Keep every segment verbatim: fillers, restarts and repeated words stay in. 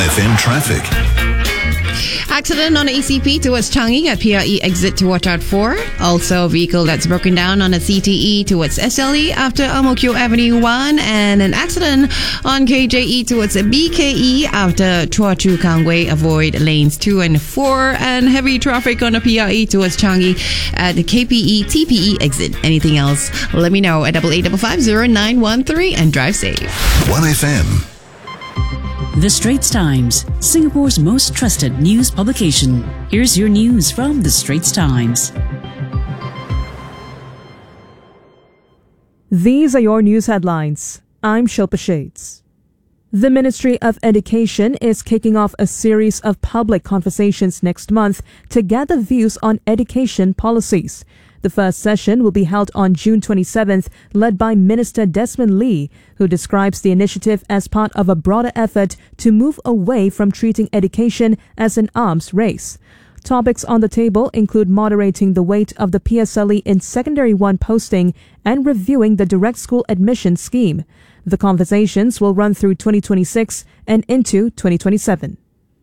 F M traffic. Accident on E C P towards Changi at P R E exit to watch out for. Also, vehicle that's broken down on a C T E towards S L E after Ang Mo Kio Avenue one, and an accident on K J E towards B K E after Chua Chu Kang Way. Avoid lanes two and four, and heavy traffic on a P R E towards Changi at the K P E T P E exit. Anything else? Let me know at double eight double five zero nine one three and drive safe. one F M. The Straits Times, Singapore's most trusted news publication. Here's your news from The Straits Times. These are your news headlines. I'm Shilpa Shades. The Ministry of Education is kicking off a series of public conversations next month to gather views on education policies. The first session will be held on June twenty-seventh, led by Minister Desmond Lee, who describes the initiative as part of a broader effort to move away from treating education as an arms race. Topics on the table include moderating the weight of the P S L E in Secondary one posting and reviewing the direct school admission scheme. The conversations will run through twenty twenty-six and into twenty twenty-seven.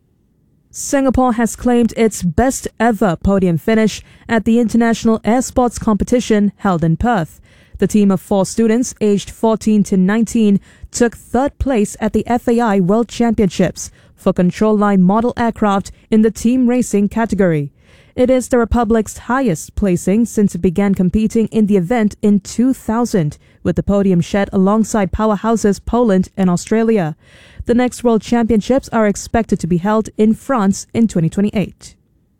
Singapore has claimed its best ever podium finish at the International Air Sports Competition held in Perth. The team of four students aged fourteen to nineteen took third place at the F A I World Championships for control line model aircraft in the team racing category. It is the Republic's highest placing since it began competing in the event in two thousand, with the podium shared alongside powerhouses Poland and Australia. The next World Championships are expected to be held in France in twenty twenty-eight.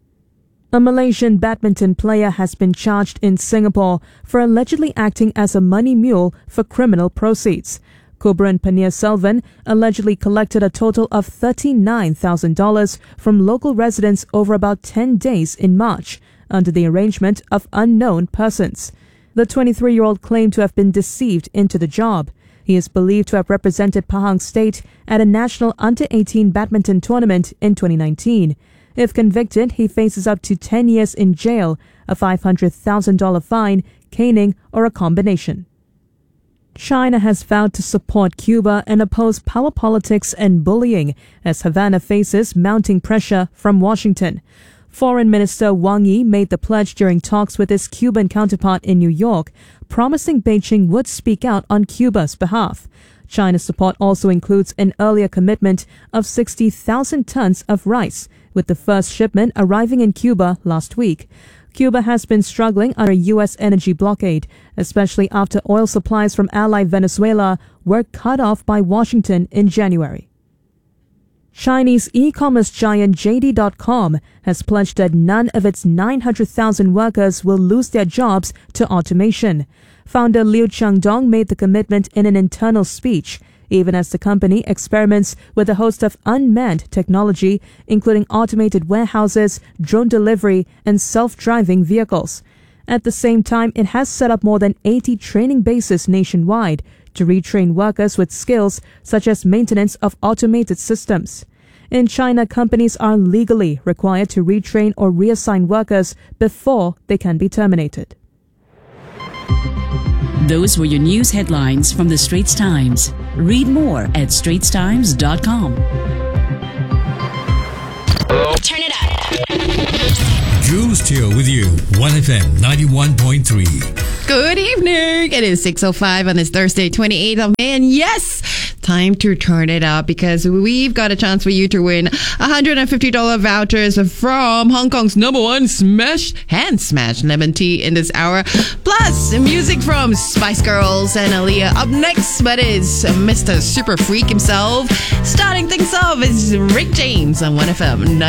A Malaysian badminton player has been charged in Singapore for allegedly acting as a money mule for criminal proceeds. Kubran Panir-Selvan allegedly collected a total of thirty-nine thousand dollars from local residents over about ten days in March, under the arrangement of unknown persons. The twenty-three-year-old claimed to have been deceived into the job. He is believed to have represented Pahang State at a national under eighteen badminton tournament in twenty nineteen. If convicted, he faces up to ten years in jail, a five hundred thousand dollars fine, caning, or a combination. China has vowed to support Cuba and oppose power politics and bullying as Havana faces mounting pressure from Washington. Foreign Minister Wang Yi made the pledge during talks with his Cuban counterpart in New York, promising Beijing would speak out on Cuba's behalf. China's support also includes an earlier commitment of sixty thousand tons of rice, with the first shipment arriving in Cuba last week. Cuba has been struggling under a U S energy blockade, especially after oil supplies from ally Venezuela were cut off by Washington in January. Chinese e-commerce giant J D dot com has pledged that none of its nine hundred thousand workers will lose their jobs to automation. Founder Liu Changdong made the commitment in an internal speech, even as the company experiments with a host of unmanned technology, including automated warehouses, drone delivery, and self-driving vehicles. At the same time, it has set up more than eighty training bases nationwide to retrain workers with skills such as maintenance of automated systems. In China, companies are legally required to retrain or reassign workers before they can be terminated. Those were your news headlines from The Straits Times. Read more at straits times dot com. Turn it up. Jules Teo with you, one F M ninety-one point three. Good evening. It is six oh five on this Thursday, twenty-eighth of May. And yes, time to turn it up because we've got a chance for you to win one hundred fifty dollars vouchers from Hong Kong's number one smash, hand smash lemon tea in this hour. Plus, music from Spice Girls and Aaliyah. Up next, but is Mister Super Freak himself. Starting things off is Rick James on one F M ninety-one.